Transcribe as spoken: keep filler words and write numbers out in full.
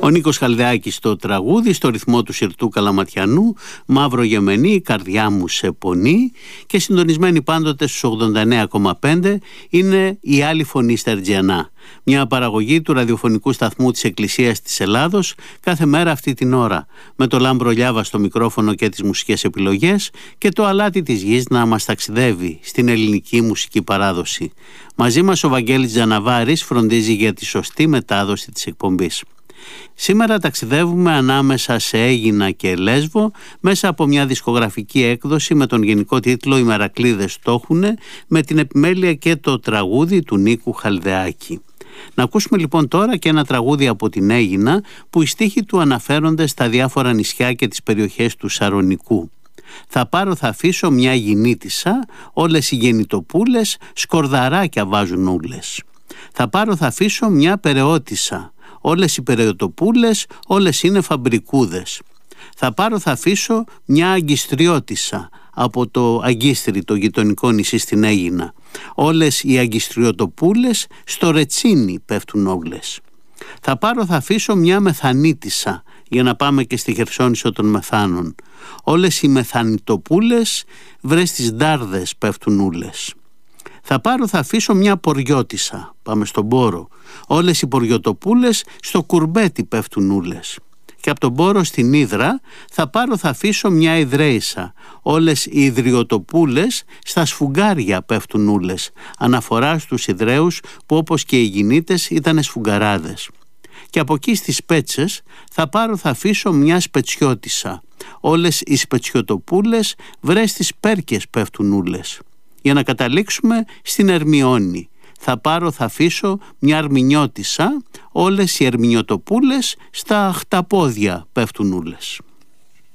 Ο Νίκος Χαλδεάκης στο τραγούδι, στο ρυθμό του Συρτού Καλαματιανού, «Μαύρο γεμενή, η καρδιά μου σε πονεί», και συντονισμένη πάντοτε στους ογδόντα εννέα κόμμα πέντε είναι η Άλλη Φωνή Στερτζιανά, μια παραγωγή του ραδιοφωνικού σταθμού της Εκκλησίας της Ελλάδος, κάθε μέρα αυτή την ώρα, με το Λάμπρο Λιάβα στο μικρόφωνο και τις μουσικές επιλογές και το αλάτι της γης να μας ταξιδεύει στην ελληνική μουσική παράδοση. Μαζί μας ο Βαγγέλης Τζαναβάρης φροντίζει για τη σωστή μετάδοση της εκπομπής. Σήμερα ταξιδεύουμε ανάμεσα σε Αίγινα και Λέσβο μέσα από μια δισκογραφική έκδοση με τον γενικό τίτλο «Οι Μερακλείδες το έχουνε», με την επιμέλεια και το τραγούδι του Νίκου Χαλδεάκη. Να ακούσουμε λοιπόν τώρα και ένα τραγούδι από την Αίγινα που οι στίχοι του αναφέρονται στα διάφορα νησιά και τις περιοχές του Σαρονικού. «Θα πάρω θα αφήσω μια γυνήτισσα, όλες οι γεννητοπούλες σκορδαράκια βάζουν ούλες. Θα πάρω θα αφήσω μια περαιότισσα, όλες οι περαιοτοπούλες όλες είναι φαμπρικούδες. Θα πάρω θα αφήσω μια αγκιστριώτισσα, από το Αγκίστρι, το γειτονικό νησί στην Αίγινα. Όλες οι αγκιστριωτοπούλες στο Ρετσίνι πέφτουν όλες. Θα πάρω θα αφήσω μια μεθανίτισσα, για να πάμε και στη Χερσόνησο των Μεθάνων. Όλες οι μεθανιτοπούλες βρες τις ντάρδες πέφτουν ούλες. Θα πάρω θα αφήσω μια ποριώτισσα, πάμε στον Πόρο. Όλες οι ποριωτοπούλες στο κουρμπέτι πέφτουν ούλες. Και από τον Πόρο στην Ύδρα θα πάρω θα αφήσω μια ιδρέισσα. Όλες οι ιδριωτοπούλες στα σφουγγάρια πέφτουν ούλες. Αναφορά στους Ιδραίους που όπως και οι γυνήτες ήταν σφουγγαράδες. Και από εκεί στις Πέτσες θα πάρω θα αφήσω μια σπετσιώτισσα. Όλες οι σπετσιωτοπούλες βρες τις πέρκες πέφτουν ούλες. Για να καταλήξουμε στην Ερμιόνη. Θα πάρω θα αφήσω μια αρμινιώτισσα, όλες οι ερμηνιωτοπούλες στα χταπόδια πέφτουν ούλες.